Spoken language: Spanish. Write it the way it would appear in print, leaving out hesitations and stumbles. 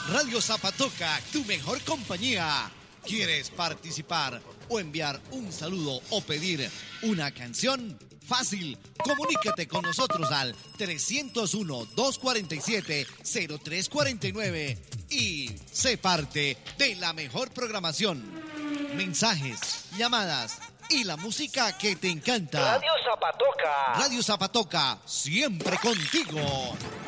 Radio Zapatoca, tu mejor compañía. ¿Quieres participar o enviar un saludo o pedir una canción? Fácil, comunícate con nosotros al 301-247-0349 y sé parte de la mejor programación. Mensajes, llamadas y la música que te encanta. Radio Zapatoca. Radio Zapatoca, siempre contigo.